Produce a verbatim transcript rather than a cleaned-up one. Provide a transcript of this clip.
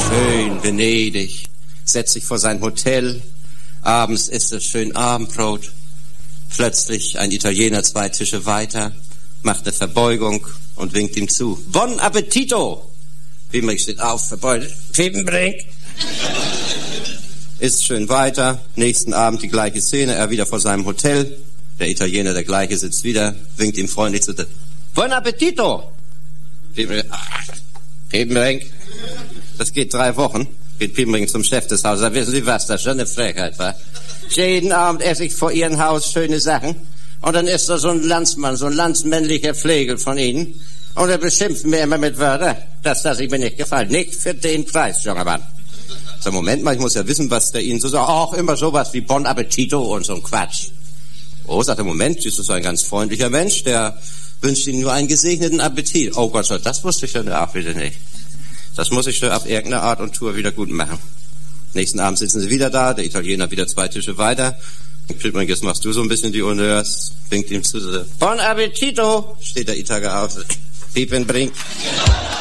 schön Venedig, setzt sich vor sein Hotel, abends isst er schön Abendbrot. Plötzlich ein Italiener zwei Tische weiter, macht eine Verbeugung und winkt ihm zu. Buon appetito! Piepmring steht auf, verbeugt. Piepmring! Isst schön weiter, nächsten Abend die gleiche Szene, er wieder vor seinem Hotel. Der Italiener, der gleiche, sitzt wieder, winkt ihm freundlich zu. Buon appetito! Piepmring. Das geht drei Wochen. Geht Piepmring zum Chef des Hauses. Da wissen Sie was, das ist schon eine Frechheit, wa? Jeden Abend esse ich vor Ihrem Haus schöne Sachen. Und dann ist da so ein Landsmann, so ein landsmännlicher Flegel von Ihnen. Und er beschimpft mir immer mit Wörtern. Das lasse ich mir nicht gefallen. Nicht für den Preis, junger Mann. So, Moment mal, ich muss ja wissen, was der Ihnen so sagt. Auch immer sowas wie Buon appetito und so ein Quatsch. Oh, sagt er, Moment, das ist ein ganz freundlicher Mensch, der wünscht Ihnen nur einen gesegneten Appetit. Oh Gott, das wusste ich ja auch wieder nicht. Das muss ich auf irgendeine Art und Tour wieder gut machen. Nächsten Abend sitzen sie wieder da, der Italiener wieder zwei Tische weiter. Piepmring, jetzt machst du so ein bisschen die Honneurs, winkt ihm zu. So, Buon appetito, steht der Italiener auf. Piepmring.